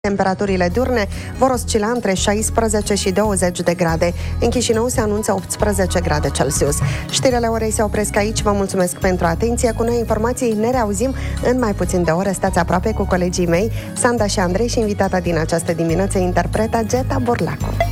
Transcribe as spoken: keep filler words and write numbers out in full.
Temperaturile diurne vor oscila între șaisprezece și douăzeci de grade. În Chișinău se anunță optsprezece grade Celsius. Știrile orei se opresc aici. Vă mulțumesc pentru atenție. Cu noi informații ne reauzim în mai puțin de ore. Stați aproape cu colegii mei, Sanda și Andrei, și invitata din această dimineață, interpreta Geta Borlacu.